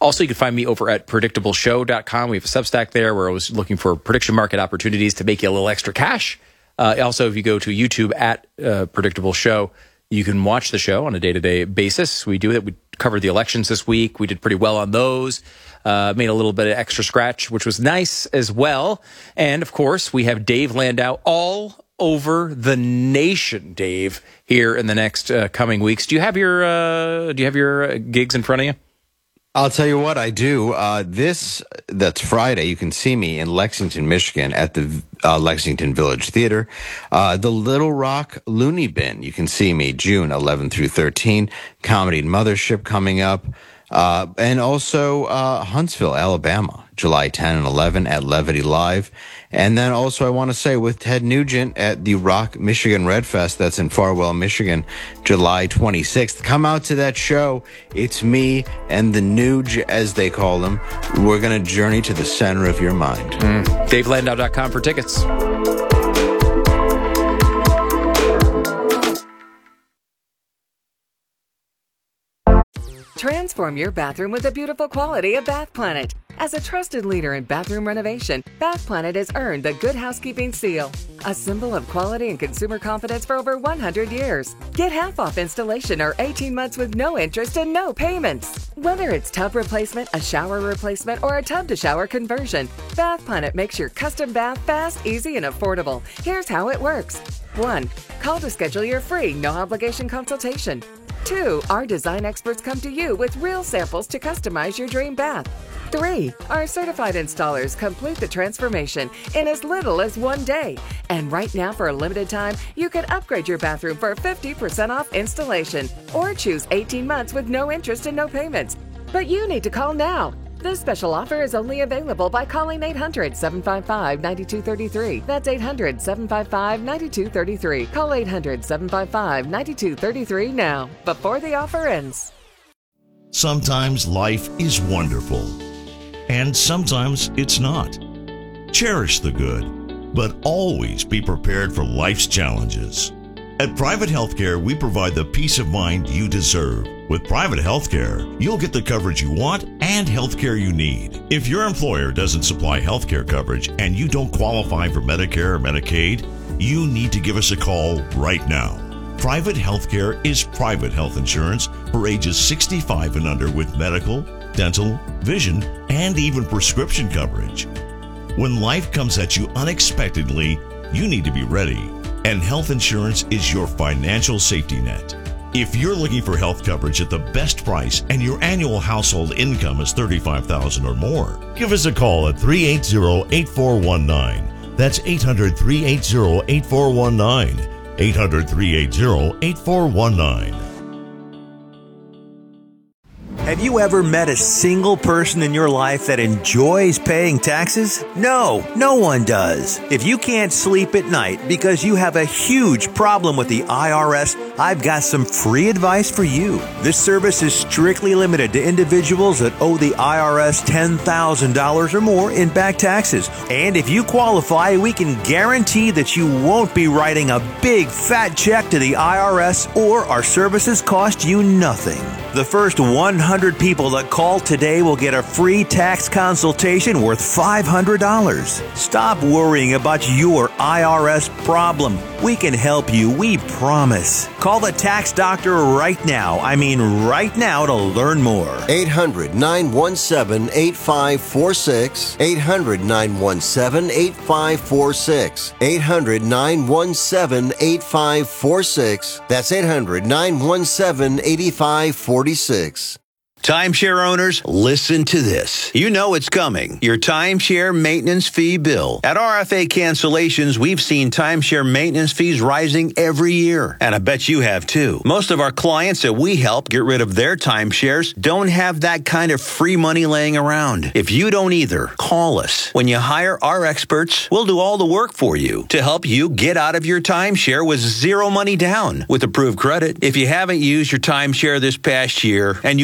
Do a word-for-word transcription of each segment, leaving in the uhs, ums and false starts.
Also, you can find me over at predictable show dot com. We have a Substack there where I was looking for prediction market opportunities to make you a little extra cash. Uh, also, if you go to YouTube at uh, Predictable Show, you can watch the show on a day-to-day basis. We do it. We covered the elections this week. We did pretty well on those. Uh, made a little bit of extra scratch, which was nice as well. And, of course, we have Dave Landau all over the nation, Dave, here in the next uh, coming weeks. Do you have your uh, do you have your uh, gigs in front of you? I'll tell you what I do. Uh, this, that's Friday, you can see me in Lexington, Michigan at the uh, Lexington Village Theater. Uh, the Little Rock Looney Bin, you can see me June eleventh through thirteenth. Comedy Mothership coming up. Uh, and also uh, Huntsville, Alabama, July tenth and eleventh at Levity Live. And then also I want to say with Ted Nugent at the Rock Michigan Red Fest, that's in Farwell, Michigan, July twenty-sixth. Come out to that show. It's me and the Nuge, as they call them. We're going to journey to the center of your mind. Mm. Dave Landau dot com for tickets. Transform your bathroom with the beautiful quality of Bath Planet. As a trusted leader in bathroom renovation, Bath Planet has earned the Good Housekeeping seal, a symbol of quality and consumer confidence for over one hundred years. Get half off installation or eighteen months with no interest and no payments. Whether it's tub replacement, a shower replacement, or a tub-to-shower conversion, Bath Planet makes your custom bath fast, easy, and affordable. Here's how it works. one. Call to schedule your free, no-obligation consultation. two. Our design experts come to you with real samples to customize your dream bath. three. Our certified installers complete the transformation in as little as one day. And right now, for a limited time, you can upgrade your bathroom for fifty percent off installation or choose eighteen months with no interest and no payments. But you need to call now. This special offer is only available by calling eight hundred, seven five five, nine two three three. That's eight hundred, seven five five, nine two three three. Call eight hundred, seven five five, nine two three three now, before the offer ends. Sometimes life is wonderful, and sometimes it's not. Cherish the good, but always be prepared for life's challenges. At Private Healthcare, we provide the peace of mind you deserve. With Private Healthcare, you'll get the coverage you want and healthcare you need. If your employer doesn't supply healthcare coverage and you don't qualify for Medicare or Medicaid, you need to give us a call right now. Private Healthcare is private health insurance for ages sixty-five and under with medical, dental, vision, and even prescription coverage. When life comes at you unexpectedly, you need to be ready. And health insurance is your financial safety net. If you're looking for health coverage at the best price and your annual household income is thirty-five thousand dollars or more, give us a call at three eight zero, eight four one nine. That's eight hundred, three eight zero, eight four one nine. eight hundred, three eight zero, eight four one nine. Have you ever met a single person in your life that enjoys paying taxes? No, no one does. If you can't sleep at night because you have a huge problem with the I R S, I've got some free advice for you. This service is strictly limited to individuals that owe the I R S ten thousand dollars or more in back taxes. And if you qualify, we can guarantee that you won't be writing a big fat check to the I R S, or our services cost you nothing. The first one hundred people that call today will get a free tax consultation worth five hundred dollars. Stop worrying about your I R S problem. We can help you, we promise. Call the tax doctor right now. I mean right now to learn more. eight hundred, nine one seven, eight five four six. eight hundred, nine one seven, eight five four six. eight hundred, nine one seven, eight five four six. That's eight hundred, nine one seven, eight five four six. Timeshare owners, listen to this. You know it's coming. Your timeshare maintenance fee bill. At R F A Cancellations, we've seen timeshare maintenance fees rising every year. And I bet you have too. Most of our clients that we help get rid of their timeshares don't have that kind of free money laying around. If you don't either, call us. When you hire our experts, we'll do all the work for you to help you get out of your timeshare with zero money down with approved credit. If you haven't used your timeshare this past year and you want to legally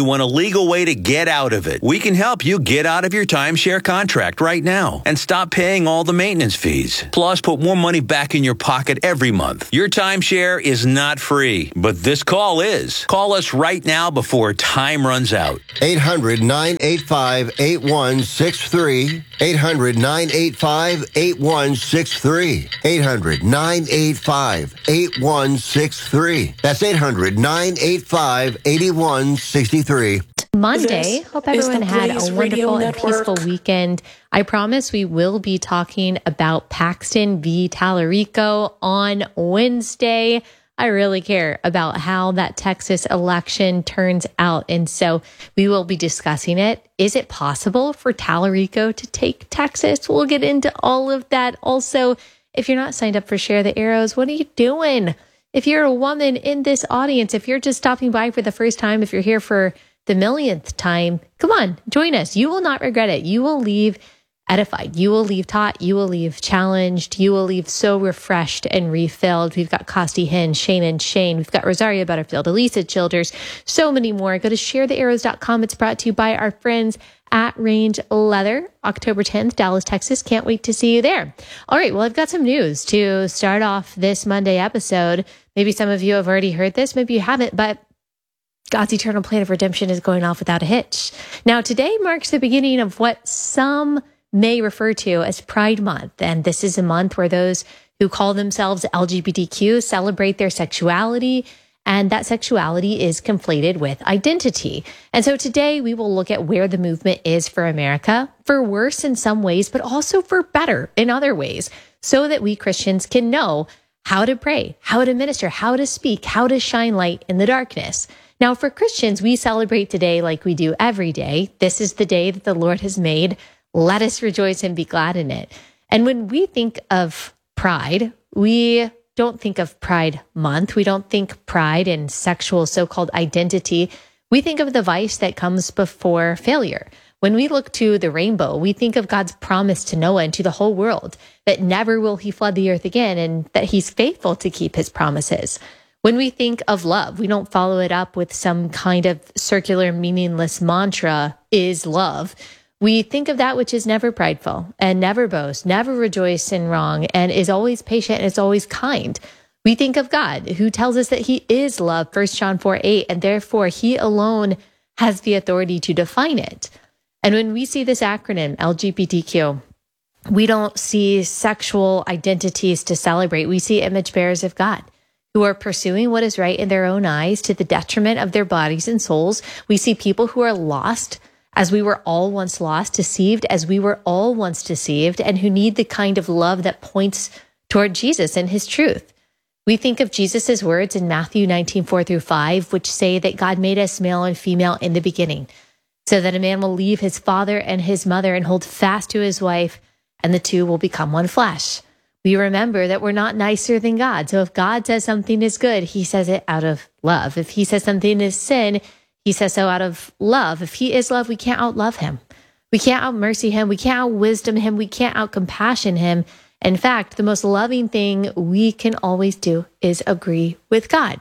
legal way to get out of it. We can help you get out of your timeshare contract right now and stop paying all the maintenance fees. Plus, put more money back in your pocket every month. Your timeshare is not free, but this call is. Call us right now before time runs out. eight hundred, nine eight five, eight one six three. eight hundred, nine eight five, eight one six three. eight hundred, nine eight five, eight one six three. That's eight hundred, nine eight five, eight one six three. Monday. Hope everyone had a wonderful and peaceful weekend. I promise we will be talking about Paxton v. Tallarico on Wednesday. I really care about how that Texas election turns out. And so we will be discussing it. Is it possible for Tallarico to take Texas? We'll get into all of that. Also, if you're not signed up for Share the Arrows, what are you doing? If you're a woman in this audience, if you're just stopping by for the first time, if you're here for the millionth time, come on, join us. You will not regret it. You will leave edified. You will leave taught. You will leave challenged. You will leave so refreshed and refilled. We've got Costi Hinn, Shane and Shane. We've got Rosaria Butterfield, Elisa Childers, so many more. Go to share the arrows dot com. It's brought to you by our friends at Range Leather, October tenth, Dallas, Texas. Can't wait to see you there. All right, well, I've got some news to start off this Monday episode. Maybe some of you have already heard this. Maybe you haven't, but God's eternal plan of redemption is going off without a hitch. Now, today marks the beginning of what some may refer to as Pride Month. And this is a month where those who call themselves L G B T Q celebrate their sexuality, and that sexuality is conflated with identity. And so today we will look at where the movement is for America, for worse in some ways, but also for better in other ways, so that we Christians can know how to pray, how to minister, how to speak, how to shine light in the darkness. Now, for Christians, we celebrate today like we do every day. This is the day that the Lord has made. Let us rejoice and be glad in it. And when we think of pride, we don't think of Pride Month. We don't think pride and sexual so-called identity. We think of the vice that comes before failure. When we look to the rainbow, we think of God's promise to Noah and to the whole world that never will he flood the earth again, and that he's faithful to keep his promises. When we think of love, we don't follow it up with some kind of circular, meaningless mantra, is love. We think of that which is never prideful and never boast, never rejoice in wrong, and is always patient and is always kind. We think of God, who tells us that he is love, First John four eight, and therefore he alone has the authority to define it. And when we see this acronym, L G B T Q, we don't see sexual identities to celebrate. We see image bearers of God who are pursuing what is right in their own eyes to the detriment of their bodies and souls. We see people who are lost, as we were all once lost, deceived as we were all once deceived, and who need the kind of love that points toward Jesus and his truth. We think of Jesus's words in Matthew nineteen, four through five, which say that God made us male and female in the beginning, so that a man will leave his father and his mother and hold fast to his wife, and the two will become one flesh. We remember that we're not nicer than God. So if God says something is good, he says it out of love. If he says something is sin, he says so out of love. If he is love, we can't outlove him. We can't out-mercy him. We can't out-wisdom him. We can't out-compassion him. In fact, the most loving thing we can always do is agree with God.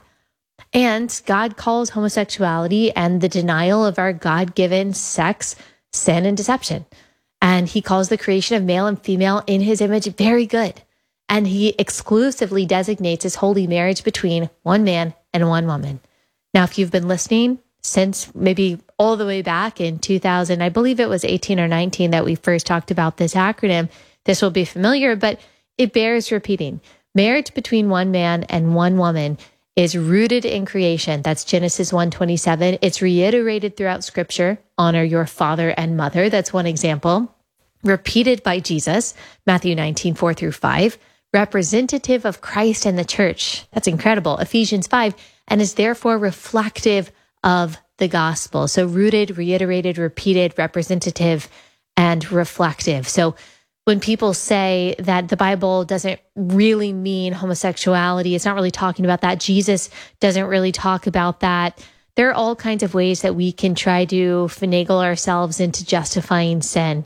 And God calls homosexuality and the denial of our God-given sex sin and deception. And he calls the creation of male and female in his image very good. And he exclusively designates his holy marriage between one man and one woman. Now, if you've been listening since maybe all the way back in two thousand, I believe it was eighteen or nineteen that we first talked about this acronym, this will be familiar, but it bears repeating. Marriage between one man and one woman is rooted in creation. That's Genesis one twenty-seven. It's reiterated throughout Scripture. Honor your father and mother. That's one example. Repeated by Jesus, Matthew nineteen, four through five. Representative of Christ and the church. That's incredible. Ephesians five, and is therefore reflective of the gospel. So rooted, reiterated, repeated, representative, and reflective. So when people say that the Bible doesn't really mean homosexuality, it's not really talking about that. Jesus doesn't really talk about that. There are all kinds of ways that we can try to finagle ourselves into justifying sin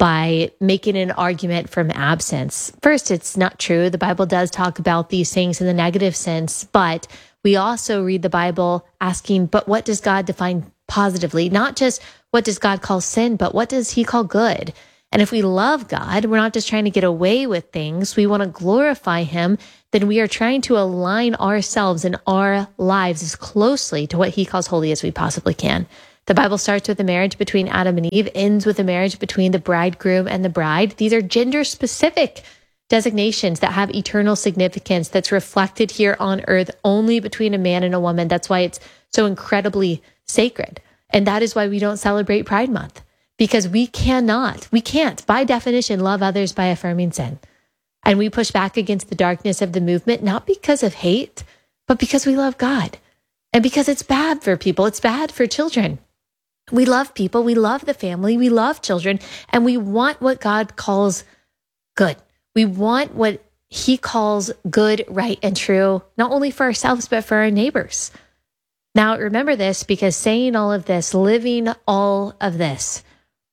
by making an argument from absence. First, it's not true. The Bible does talk about these things in the negative sense, but we also read the Bible asking, but what does God define positively, not just what does God call sin, but what does he call good? And if we love God, we're not just trying to get away with things, we want to glorify him, then we are trying to align ourselves and our lives as closely to what he calls holy as we possibly can. The Bible starts with a marriage between Adam and Eve, ends with a marriage between the bridegroom and the bride. These are gender-specific designations that have eternal significance that's reflected here on earth only between a man and a woman. That's why it's so incredibly sacred. And that is why we don't celebrate Pride Month, because we cannot, we can't, by definition, love others by affirming sin. And we push back against the darkness of the movement, not because of hate, but because we love God and because it's bad for people. It's bad for children. We love people. We love the family. We love children. And we want what God calls good. We want what he calls good, right, and true, not only for ourselves, but for our neighbors. Now, remember this, because saying all of this, living all of this,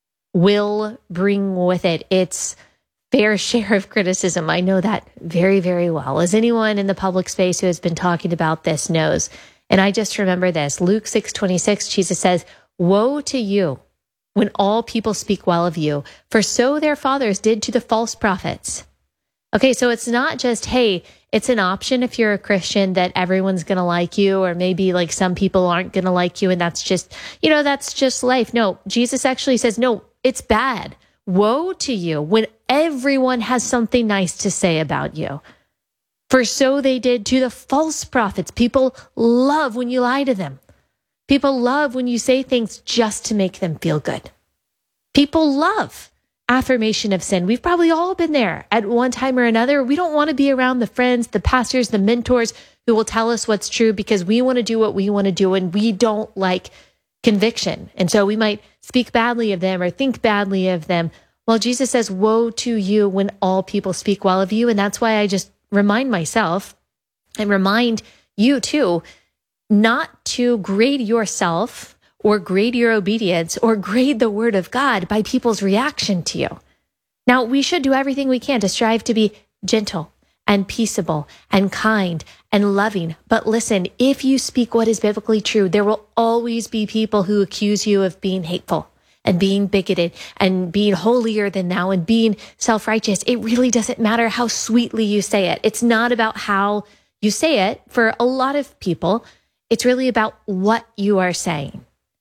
will bring with it its fair share of criticism. I know that very, very well. As anyone in the public space who has been talking about this knows. And I just remember this. Luke six twenty-six, Jesus says, "Woe to you when all people speak well of you, for so their fathers did to the false prophets." Okay, so it's not just, hey, it's an option if you're a Christian that everyone's going to like you, or maybe like some people aren't going to like you, and that's just, you know, that's just life. No, Jesus actually says, no, it's bad. Woe to you when everyone has something nice to say about you. For so they did to the false prophets. People love when you lie to them. People love when you say things just to make them feel good. People love affirmation of sin. We've probably all been there at one time or another. We don't want to be around the friends, the pastors, the mentors who will tell us what's true because we want to do what we want to do, and we don't like conviction. And so we might speak badly of them or think badly of them. Well, Jesus says, woe to you when all people speak well of you. And that's why I just remind myself and remind you too, not to grade yourself or grade your obedience or grade the word of God by people's reaction to you. Now, we should do everything we can to strive to be gentle and peaceable and kind and loving. But listen, if you speak what is biblically true, there will always be people who accuse you of being hateful and being bigoted and being holier than thou and being self-righteous. It really doesn't matter how sweetly you say it. It's not about how you say it for a lot of people. It's really about what you are saying.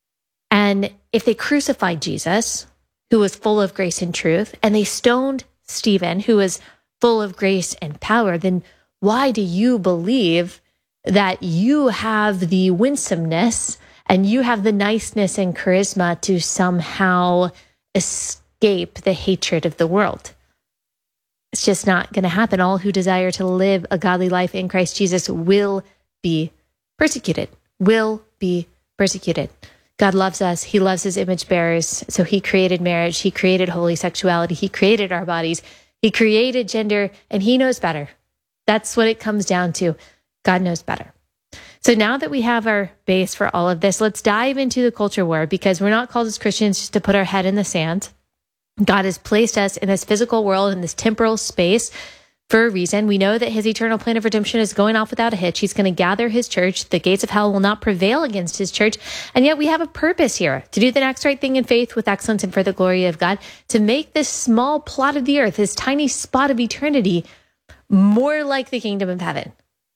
And if they crucified Jesus, who was full of grace and truth, and they stoned Stephen, who was full of grace and power, then why do you believe that you have the winsomeness and you have the niceness and charisma to somehow escape the hatred of the world? It's just not going to happen. All who desire to live a godly life in Christ Jesus will be persecuted, will be persecuted. God loves us. He loves his image bearers. So he created marriage. He created holy sexuality. He created our bodies. He created gender, and he knows better. That's what it comes down to. God knows better. So now that we have our base for all of this, let's dive into the culture war, because we're not called as Christians just to put our head in the sand. God has placed us in this physical world, in this temporal space, for a reason. We know that his eternal plan of redemption is going off without a hitch. He's going to gather his church. The gates of hell will not prevail against his church. And yet we have a purpose here to do the next right thing in faith with excellence and for the glory of God, to make this small plot of the earth, this tiny spot of eternity, more like the kingdom of heaven.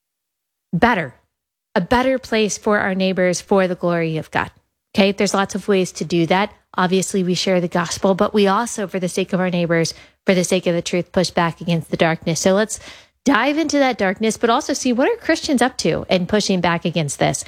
Better. A better place for our neighbors for the glory of God. Okay, there's lots of ways to do that. Obviously, we share the gospel, but we also, for the sake of our neighbors, for the sake of the truth, push back against the darkness. So let's dive into that darkness, but also see what are Christians up to in pushing back against this.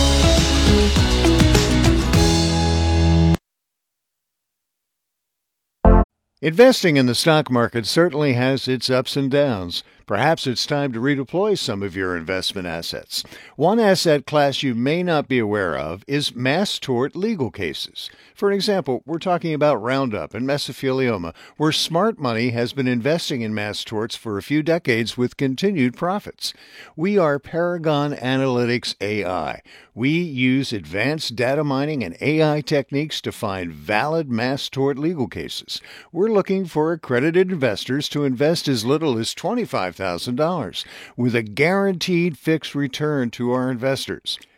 Investing in the stock market certainly has its ups and downs. Perhaps it's time to redeploy some of your investment assets. One asset class you may not be aware of is mass tort legal cases. For an example, we're talking about Roundup and mesothelioma, where smart money has been investing in mass torts for a few decades with continued profits. We are Paragon Analytics A I. We use advanced data mining and A I techniques to find valid mass tort legal cases. We're looking for accredited investors to invest as little as twenty-five thousand dollars with a guaranteed fixed return to our investors.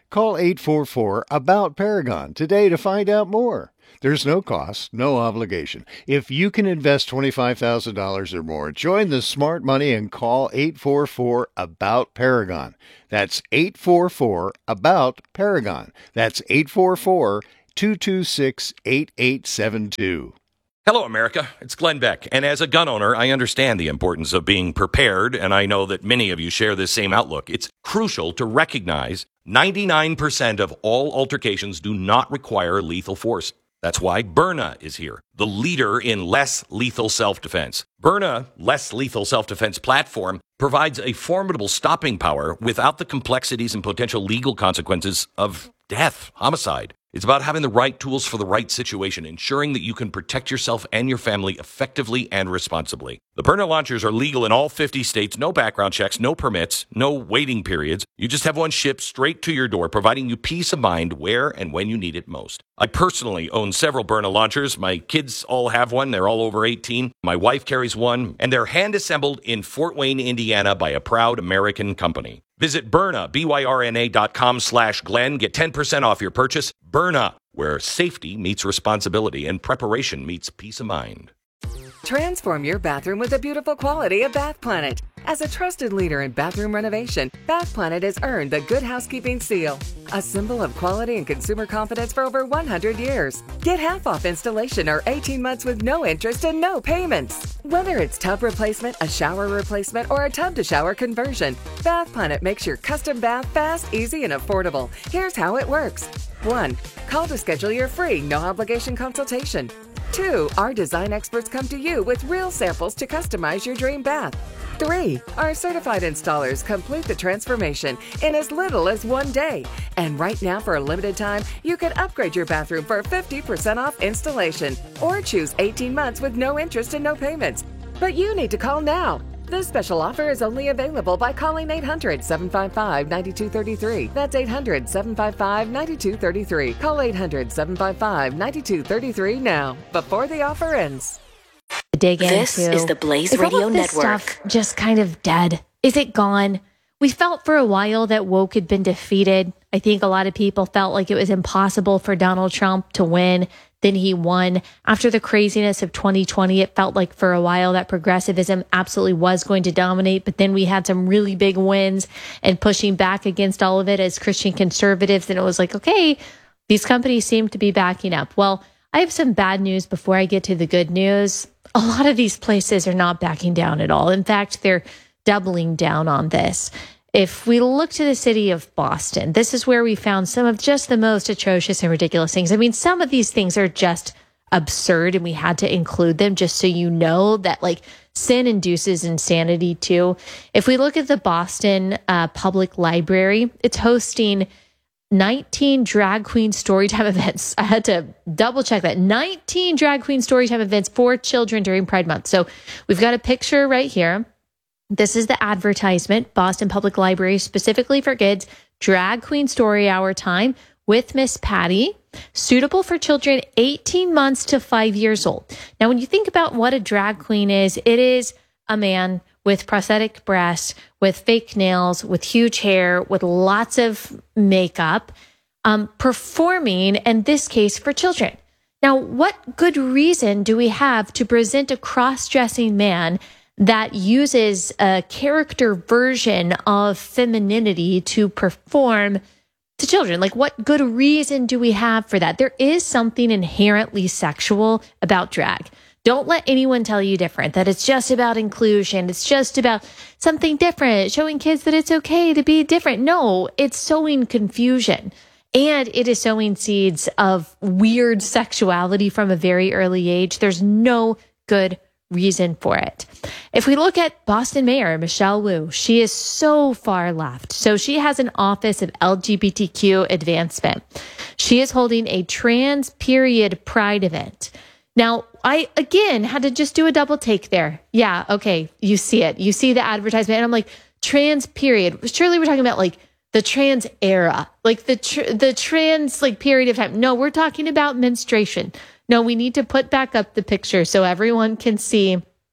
Call eight four four, ABOUT Paragon today to find out more. There's no cost, no obligation. If you can invest twenty-five thousand dollars or more, join the smart money and call eight four four, ABOUT Paragon. That's eight four four, ABOUT Paragon. That's eight four four, two two six, eight eight seven two. Hello, America. It's Glenn Beck. And as a gun owner, I understand the importance of being prepared, and I know that many of you share this same outlook. It's crucial to recognize ninety-nine percent of all altercations do not require lethal force. That's why Byrna is here, the leader in less lethal self-defense. Byrna, less lethal self-defense platform, provides a formidable stopping power without the complexities and potential legal consequences of death, homicide. It's about having the right tools for the right situation, ensuring that you can protect yourself and your family effectively and responsibly. The Byrna launchers are legal in all fifty states, no background checks, no permits, no waiting periods. You just have one shipped straight to your door, providing you peace of mind where and when you need it most. I personally own several Byrna launchers. My kids all have one. They're all over eighteen. My wife carries one, and they're hand-assembled in Fort Wayne, Indiana by a proud American company. Visit Byrna, B Y R N A dot com slash Glenn. Get ten percent off your purchase. Byrna, where safety meets responsibility and preparation meets peace of mind. Transform your bathroom with the beautiful quality of Bath Planet. As a trusted leader in bathroom renovation, Bath Planet has earned the Good Housekeeping seal, a symbol of quality and consumer confidence for over one hundred years. Get half off installation or eighteen months with no interest and no payments. Whether it's tub replacement, a shower replacement, or a tub-to-shower conversion, Bath Planet makes your custom bath fast, easy, and affordable. Here's how it works. one. Call to schedule your free, no-obligation consultation. two. Our design experts come to you with real samples to customize your dream bath. three. Our certified installers complete the transformation in as little as one day. And right now, for a limited time, you can upgrade your bathroom for fifty percent off installation or choose eighteen months with no interest and no payments. But you need to call now. This special offer is only available by calling eight hundred, seven five five, nine two three three. That's eight hundred, seven five five, nine two three three. Call eight hundred, seven five five, nine two three three now, before the offer ends. Dig this into. is the Blaze Is Radio all of this Network. Stuff just kind of dead? Is it gone? We felt for a while that woke had been defeated. I think a lot of people felt like it was impossible for Donald Trump to win. Then he won. After the craziness of twenty twenty, it felt like for a while that progressivism absolutely was going to dominate. But then we had some really big wins and pushing back against all of it as Christian conservatives. And it was like, okay, these companies seem to be backing up. Well, I have some bad news before I get to the good news. A lot of these places are not backing down at all. In fact, they're doubling down on this. If we look to the city of Boston, this is where we found some of just the most atrocious and ridiculous things. I mean, some of these things are just absurd, and we had to include them just so you know that, like, sin induces insanity too. If we look at the Boston uh, Public Library, it's hosting nineteen drag queen storytime events. I had to double check that. nineteen drag queen storytime events for children during Pride Month. So we've got a picture right here. This is the advertisement, Boston Public Library, specifically for kids, drag queen story hour time with Miss Patty, suitable for children eighteen months to five years old. Now, when you think about what a drag queen is, it is a man with prosthetic breasts, with fake nails, with huge hair, with lots of makeup, um, performing, in this case, for children. Now, what good reason do we have to present a cross-dressing man that uses a character version of femininity to perform to children? Like, what good reason do we have for that? There is something inherently sexual about drag. Don't let anyone tell you different, that it's just about inclusion. It's just about something different, showing kids that it's okay to be different. No, it's sowing confusion. And it is sowing seeds of weird sexuality from a very early age. There's no good reason for it. If we look at Boston Mayor Michelle Wu, she is so far left. So she has an office of L G B T Q advancement. She is holding a trans period pride event. Now, I, again, had to just do a double take there. Yeah, okay, you see it. You see the advertisement, and I'm like, trans period. Surely we're talking about, like, the trans era, like the tr- the trans, like, period of time. No, we're talking about menstruation. No, we need to put back up the picture so everyone can see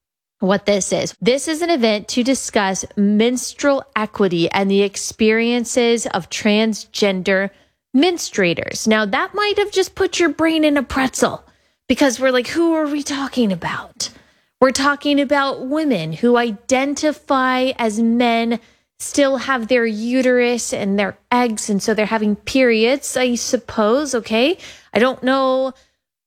what this is. This is an event to discuss menstrual equity and the experiences of transgender menstruators. Now, that might have just put your brain in a pretzel because we're like, who are we talking about? We're talking about women who identify as men, still have their uterus and their eggs, and so they're having periods, I suppose, okay? I don't know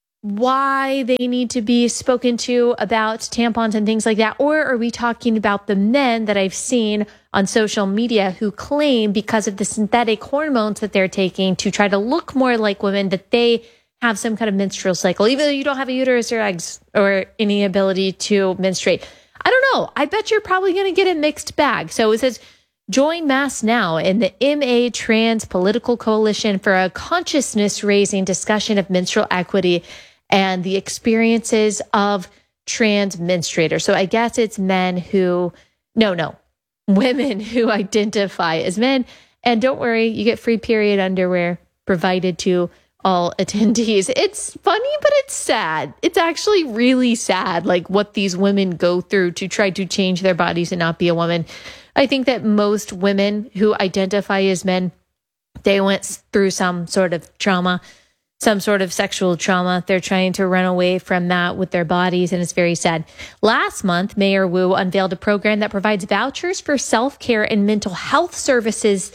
why they need to be spoken to about tampons and things like that. Or are we talking about the men that I've seen on social media who claim because of the synthetic hormones that they're taking to try to look more like women that they have some kind of menstrual cycle, even though you don't have a uterus or eggs or any ability to menstruate? I don't know. I bet you're probably going to get a mixed bag. So it says, join Mass Now in the M A Trans Political Coalition for a consciousness-raising discussion of menstrual equity and the experiences of trans menstruators. So I guess it's men who, no, no, women who identify as men. And don't worry, you get free period underwear provided to all attendees. It's funny, but it's sad. It's actually really sad, like what these women go through to try to change their bodies and not be a woman. I think that most women who identify as men, they went through some sort of trauma, some sort of sexual trauma. They're trying to run away from that with their bodies, and it's very sad. Last month, Mayor Wu unveiled a program that provides vouchers for self-care and mental health services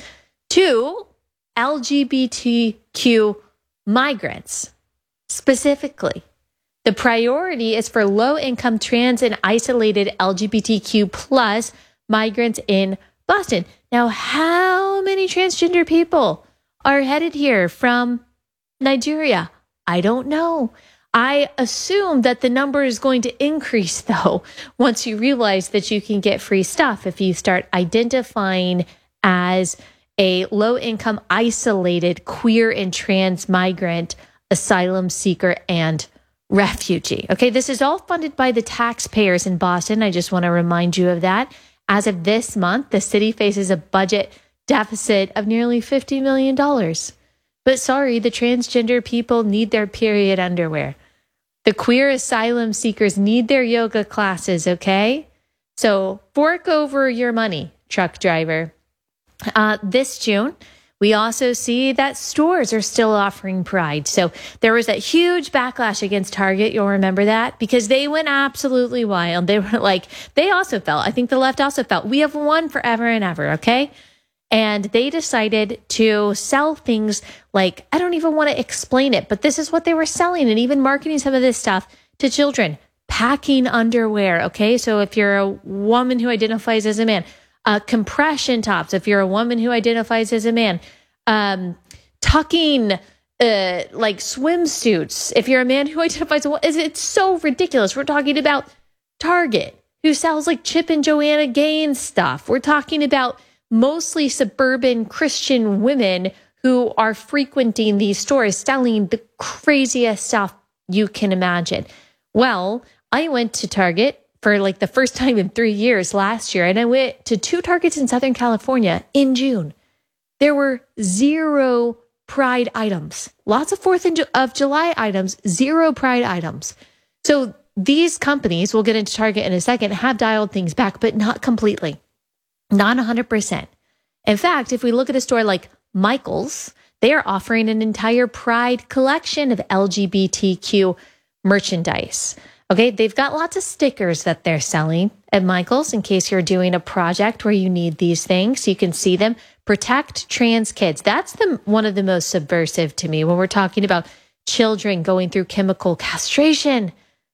to L G B T Q migrants. Specifically, the priority is for low-income trans and isolated L G B T Q plus migrants in Boston. Now, how many transgender people are headed here from Nigeria? I don't know. I assume that the number is going to increase, though, once you realize that you can get free stuff if you start identifying as a low-income, isolated, queer and trans migrant, asylum seeker, and refugee. Okay, this is all funded by the taxpayers in Boston. I just want to remind you of that. As of this month, the city faces a budget deficit of nearly fifty million dollars. But sorry, the transgender people need their period underwear. The queer asylum seekers need their yoga classes, okay? So fork over your money, truck driver. Uh, this June, we also see that stores are still offering Pride. So there was that huge backlash against Target. You'll remember that because they went absolutely wild. They were like, they also felt, I think the left also felt, we have won forever and ever, okay? And they decided to sell things like, I don't even want to explain it, but this is what they were selling and even marketing some of this stuff to children. Packing underwear, okay? So if you're a woman who identifies as a man, uh, compression tops, if you're a woman who identifies as a man, um, tucking, uh, like swimsuits, if you're a man who identifies as a woman, it's so ridiculous. We're talking about Target, who sells like Chip and Joanna Gaines stuff. We're talking about mostly suburban Christian women who are frequenting these stores, selling the craziest stuff you can imagine. Well, I went to Target for like the first time in three years last year, and I went to two Targets in Southern California in June. There were zero Pride items, lots of fourth of July items, zero Pride items. So these companies, we'll get into Target in a second, have dialed things back, but not completely. Not one hundred percent. In fact, if we look at a store like Michael's, they are offering an entire Pride collection of L G B T Q merchandise. Okay, they've got lots of stickers that they're selling at Michael's in case you're doing a project where you need these things. You can see them. Protect trans kids. That's the one of the most subversive to me when we're talking about children going through chemical castration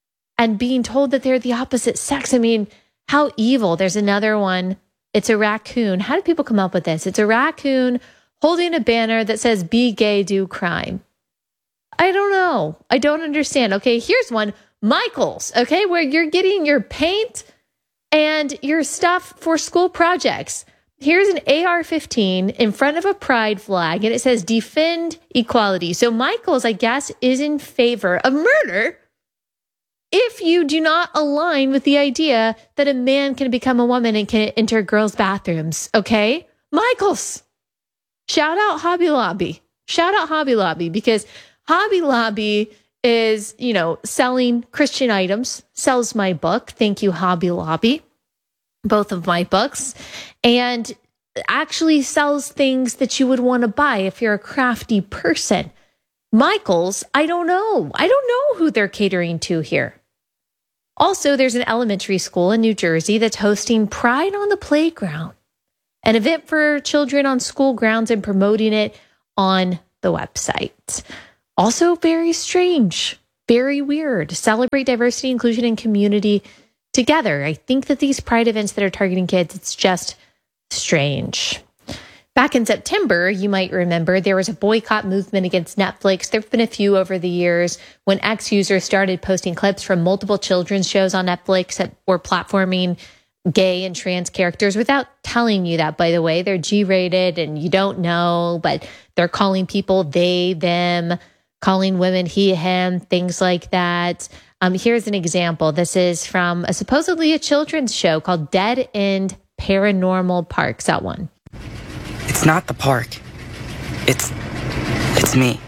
and being told that they're the opposite sex. I mean, how evil. There's another one. It's a raccoon. How do people come up with this? It's a raccoon holding a banner that says, be gay, do crime. I don't know. I don't understand. Okay, here's one. Michael's, okay, where you're getting your paint and your stuff for school projects. Here's an A R fifteen in front of a pride flag, and it says, defend equality. So Michael's, I guess, is in favor of murder if you do not align with the idea that a man can become a woman and can enter girls' bathrooms, okay? Michael's. Shout out Hobby Lobby. Shout out Hobby Lobby, because Hobby Lobby is, you know, selling Christian items, sells my book. Thank you, Hobby Lobby, both of my books, and actually sells things that you would want to buy if you're a crafty person. Michael's, I don't know. I don't know who they're catering to here. Also, there's an elementary school in New Jersey that's hosting Pride on the Playground, an event for children on school grounds, and promoting it on the website. Also very strange, very weird. Celebrate diversity, inclusion, and community together. I think that these Pride events that are targeting kids, it's just strange. Back in September, you might remember there was a boycott movement against Netflix. There have been a few over the years when ex-users started posting clips from multiple children's shows on Netflix that were platforming gay and trans characters without telling you that, by the way. They're G-rated and you don't know, but they're calling people they, them, calling women he, him, things like that. Um, here's an example. This is from a supposedly a children's show called Dead End Paranormal Parks. That one. It's not the park. It's, it's me.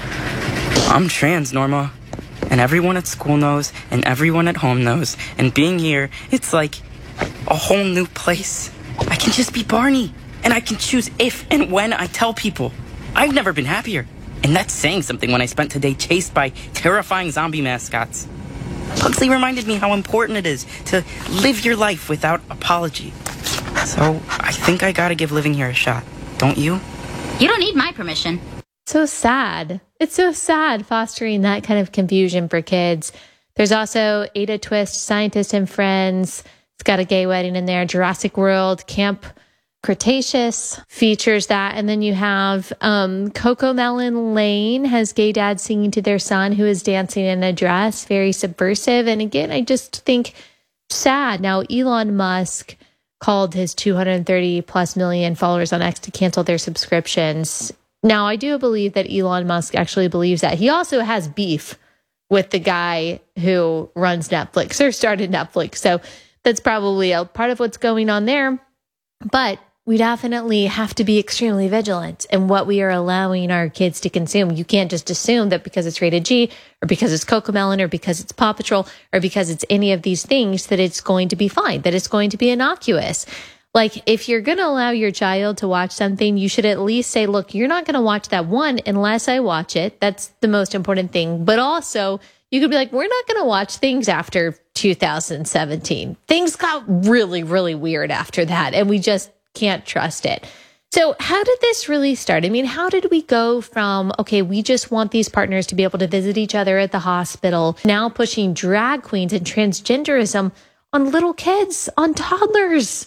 I'm trans, Norma. And everyone at school knows, and everyone at home knows. And being here, it's like a whole new place. I can just be Barney. And I can choose if and when I tell people. I've never been happier. And that's saying something when I spent today chased by terrifying zombie mascots. Pugsley reminded me how important it is to live your life without apology. So I think I gotta give living here a shot. Don't you? You don't need my permission. So sad. It's so sad fostering that kind of confusion for kids. There's also Ada Twist, Scientist and Friends. It's got a gay wedding in there. Jurassic World, Camp Cretaceous features that. And then you have um, Cocomelon Lane has gay dads singing to their son who is dancing in a dress. Very subversive. And again, I just think sad. Now, Elon Musk called his two hundred thirty plus million followers on X to cancel their subscriptions. Now, I do believe that Elon Musk actually believes that. He also has beef with the guy who runs Netflix or started Netflix. So that's probably a part of what's going on there. But we definitely have to be extremely vigilant in what we are allowing our kids to consume. You can't just assume that because it's rated G or because it's Cocomelon or because it's Paw Patrol or because it's any of these things that it's going to be fine, that it's going to be innocuous. Like, if you're going to allow your child to watch something, you should at least say, look, you're not going to watch that one unless I watch it. That's the most important thing. But also, you could be like, we're not going to watch things after two thousand seventeen. Things got really, really weird after that, and we just can't trust it. So how did this really start? I mean, how did we go from, okay, we just want these partners to be able to visit each other at the hospital, now pushing drag queens and transgenderism on little kids, on toddlers?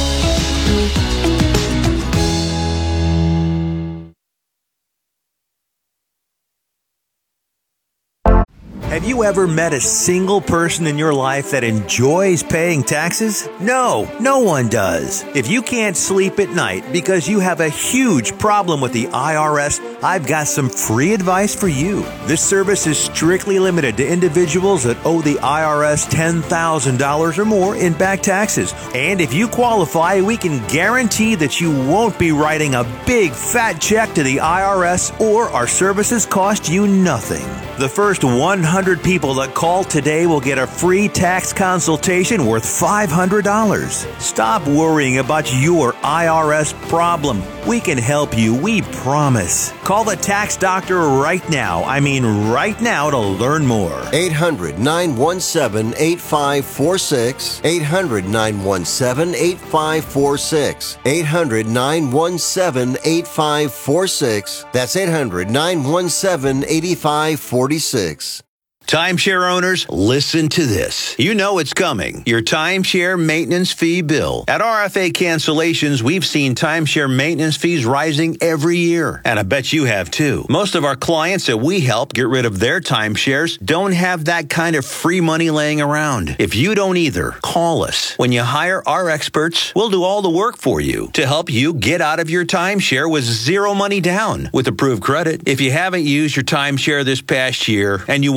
Have you ever met a single person in your life that enjoys paying taxes? No, no one does. If you can't sleep at night because you have a huge problem with the I R S, I've got some free advice for you. This service is strictly limited to individuals that owe the I R S ten thousand dollars or more in back taxes. And if you qualify, we can guarantee that you won't be writing a big fat check to the I R S, or our services cost you nothing. The first one hundred people that call today will get a free tax consultation worth five hundred dollars. Stop worrying about your I R S problem. We can help you, we promise. Call the tax doctor right now. I mean right now to learn more. eight hundred, nine one seven, eight five four six. eight hundred, nine one seven, eight five four six. eight hundred, nine one seven, eight five four six. That's eight hundred, nine one seven, eight five four six. Timeshare owners, listen to this. You know it's coming. Your timeshare maintenance fee bill. At R F A Cancellations, we've seen timeshare maintenance fees rising every year. And I bet you have too. Most of our clients that we help get rid of their timeshares don't have that kind of free money laying around. If you don't either, call us. When you hire our experts, we'll do all the work for you to help you get out of your timeshare with zero money down with approved credit. If you haven't used your timeshare this past year and you want to legally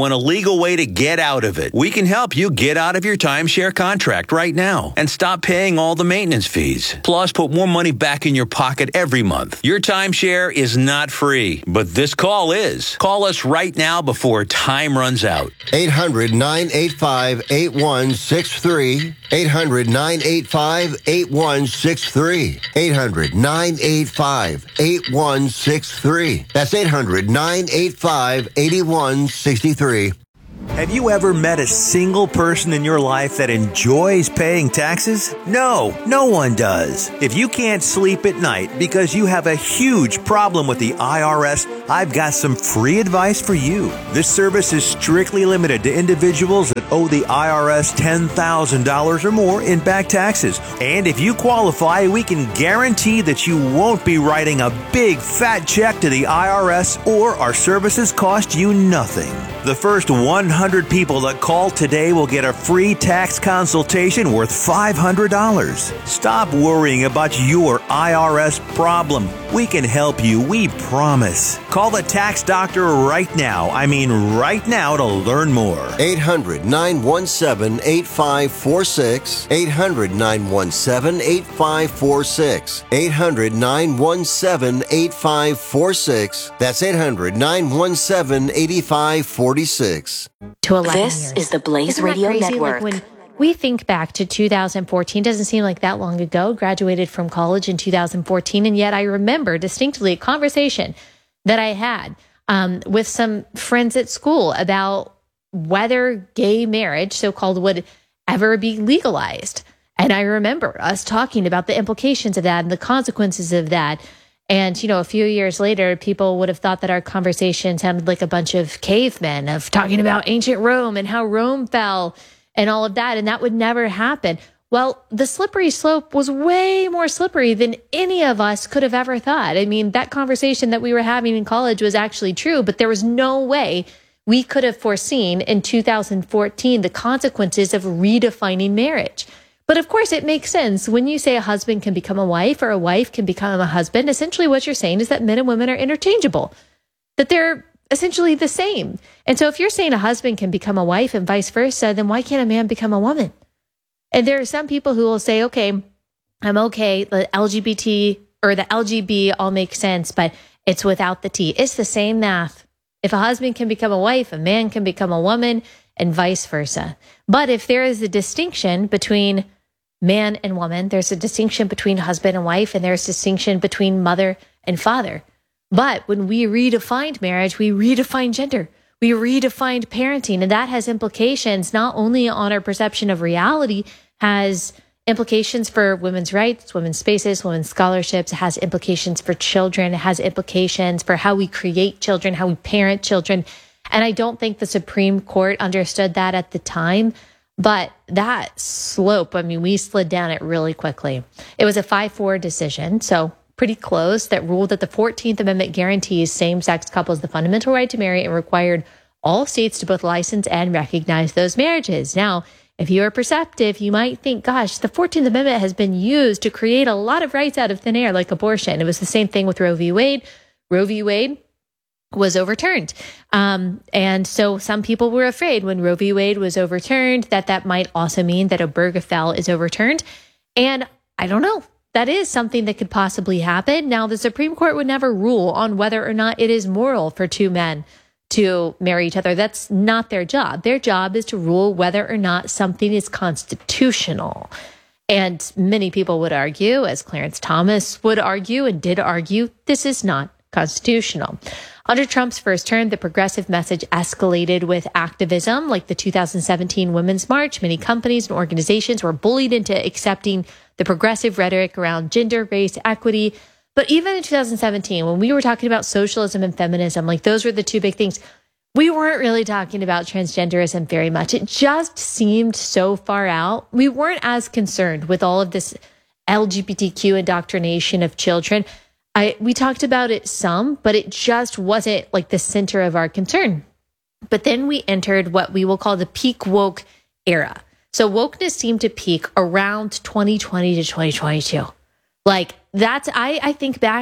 legal way to get out of it. We can help you get out of your timeshare contract right now and stop paying all the maintenance fees. Plus, put more money back in your pocket every month. Your timeshare is not free, but this call is. Call us right now before time runs out. eight hundred, nine eight five, eight one six three. eight hundred, nine eight five, eight one six three. eight hundred, nine eight five, eight one six three. That's eight hundred, nine eight five, eight one six three. Have you ever met a single person in your life that enjoys paying taxes? No, no one does. If you can't sleep at night because you have a huge problem with the I R S, I've got some free advice for you. This service is strictly limited to individuals that owe the I R S ten thousand dollars or more in back taxes. And if you qualify, we can guarantee that you won't be writing a big fat check to the I R S, or our services cost you nothing. The first one hundred people that call today will get a free tax consultation worth five hundred dollars. Stop worrying about your I R S problem. We can help you, we promise. Call the tax doctor right now. I mean right now to learn more. eight hundred, nine one seven, eight five four six. eight hundred, nine one seven, eight five four six. eight hundred, nine one seven, eight five four six. That's eight hundred, nine one seven, eight five four six. To eleven This years. is the Blaze Isn't that Radio crazy? Network. Like when we think back to two thousand fourteen, doesn't seem like that long ago. Graduated from college in two thousand fourteen, and yet I remember distinctly a conversation that I had um, with some friends at school about whether gay marriage, so-called, would ever be legalized. And I remember us talking about the implications of that and the consequences of that. And, you know, a few years later, people would have thought that our conversation sounded like a bunch of cavemen of talking about ancient Rome and how Rome fell and all of that. And that would never happen. Well, the slippery slope was way more slippery than any of us could have ever thought. I mean, that conversation that we were having in college was actually true, but there was no way we could have foreseen in two thousand fourteen the consequences of redefining marriage. But of course, it makes sense. When you say a husband can become a wife or a wife can become a husband, essentially what you're saying is that men and women are interchangeable, that they're essentially the same. And so if you're saying a husband can become a wife and vice versa, then why can't a man become a woman? And there are some people who will say, okay, I'm okay, the L G B T or the L G B all makes sense, but it's without the T. It's the same math. If a husband can become a wife, a man can become a woman, and vice versa. But if there is a distinction between man and woman, there's a distinction between husband and wife, and there's a distinction between mother and father. But when we redefined marriage, we redefined gender. We redefined parenting, and that has implications not only on our perception of reality, has implications for women's rights, women's spaces, women's scholarships. It has implications for children. It has implications for how we create children, how we parent children. And I don't think the Supreme Court understood that at the time. But that slope, I mean, we slid down it really quickly. It was a five four decision, so pretty close, that ruled that the fourteenth Amendment guarantees same-sex couples the fundamental right to marry and required all states to both license and recognize those marriages. Now, if you are perceptive, you might think, gosh, the fourteenth Amendment has been used to create a lot of rights out of thin air, like abortion. It was the same thing with Roe v. Wade. Roe v. Wade was overturned. Um, and so some people were afraid when Roe v. Wade was overturned that that might also mean that Obergefell is overturned. And I don't know. That is something that could possibly happen. Now, the Supreme Court would never rule on whether or not it is moral for two men to marry each other. That's not their job. Their job is to rule whether or not something is constitutional. And many people would argue, as Clarence Thomas would argue and did argue, this is not constitutional. Under Trump's first term, the progressive message escalated with activism, like the two thousand seventeen Women's March. Many companies and organizations were bullied into accepting the progressive rhetoric around gender, race, equity. But even in two thousand seventeen, when we were talking about socialism and feminism, like those were the two big things, we weren't really talking about transgenderism very much. It just seemed so far out. We weren't as concerned with all of this L G B T Q indoctrination of children. I, we talked about it some, but it just wasn't like the center of our concern. But then we entered what we will call the peak woke era. So wokeness seemed to peak around twenty twenty to twenty twenty-two. Like that's, I, I think back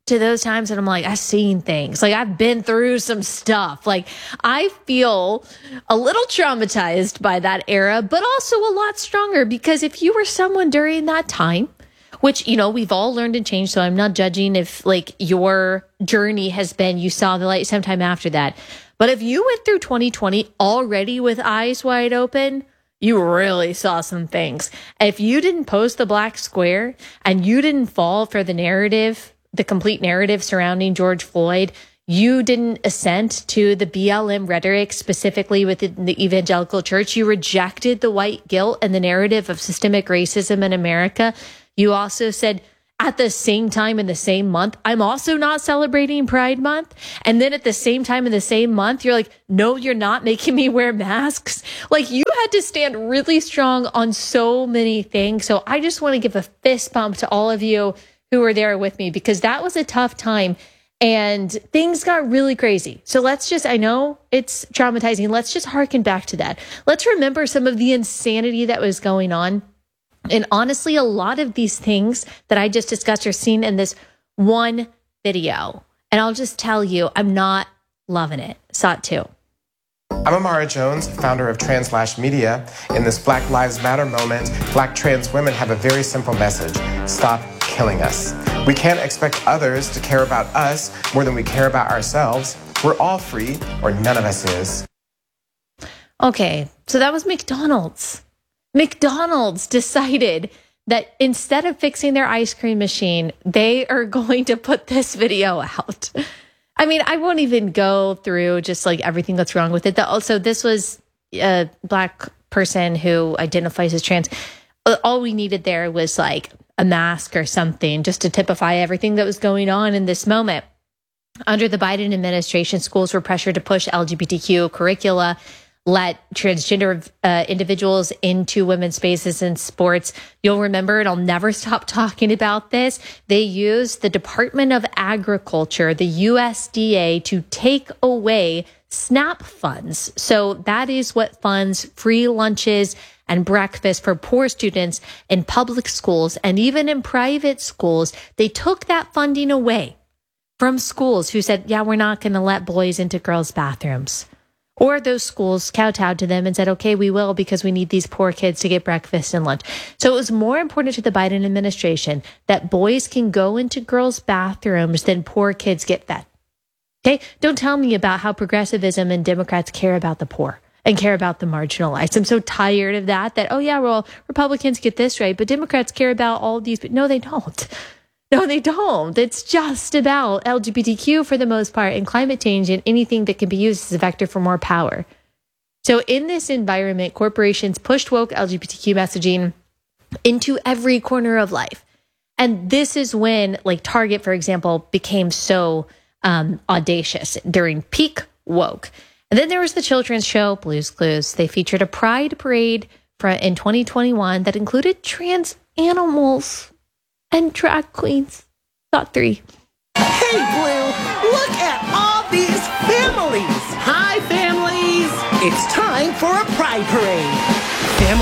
to those times that I'm like, I've seen things. Like, I've been through some stuff. Like, I feel a little traumatized by that era, but also a lot stronger, because if you were someone during that time, which, you know, we've all learned and changed, so I'm not judging if, like, your journey has been you saw the light sometime after that. But if you went through twenty twenty already with eyes wide open, you really saw some things. If you didn't post the black square and you didn't fall for the narrative, the complete narrative surrounding George Floyd, you didn't assent to the B L M rhetoric, specifically within the evangelical church, you rejected the white guilt and the narrative of systemic racism in America. You also said, at the same time in the same month, I'm also not celebrating Pride Month. And then at the same time in the same month, you're like, no, you're not making me wear masks. Like, you had to stand really strong on so many things. So I just want to give a fist bump to all of you who were there with me, because that was a tough time and things got really crazy. So let's just, I know it's traumatizing. Let's just harken back to that. Let's remember some of the insanity that was going on. And honestly, a lot of these things that I just discussed are seen in this one video. And I'll just tell you, I'm not loving it. Saw it too. I'm Amara Jones, founder of Translash Media. In this Black Lives Matter moment, Black trans women have a very simple message: stop killing us. We can't expect others to care about us more than we care about ourselves. We're all free, or none of us is. Okay, so that was McDonald's. McDonald's decided that instead of fixing their ice cream machine, they are going to put this video out. I mean, I won't even go through just like everything that's wrong with it. Also, this was a Black person who identifies as trans. All we needed there was like a mask or something just to typify everything that was going on in this moment. Under the Biden administration, schools were pressured to push L G B T Q curricula, let transgender uh, individuals into women's spaces in sports. You'll remember, and I'll never stop talking about this, they used the Department of Agriculture, the U S D A, to take away SNAP funds. So that is what funds free lunches and breakfast for poor students in public schools and even in private schools. They took that funding away from schools who said, yeah, we're not going to let boys into girls' bathrooms. Or those schools kowtowed to them and said, okay, we will, because we need these poor kids to get breakfast and lunch. So it was more important to the Biden administration that boys can go into girls' bathrooms than poor kids get fed. Okay? Don't tell me about how progressivism and Democrats care about the poor and care about the marginalized. I'm so tired of that, that, oh yeah, well, Republicans get this right, but Democrats care about all these. But no, they don't. No, they don't. It's just about L G B T Q for the most part, and climate change and anything that can be used as a vector for more power. So in this environment, corporations pushed woke L G B T Q messaging into every corner of life. And this is when, like, Target, for example, became so um, audacious during peak woke. And then there was the children's show, Blue's Clues. They featured a pride parade for, in twenty twenty-one that included trans animals and drag queens. Thought three. Hey, Blue, look at all these families. Hi, families. It's time for a pride parade.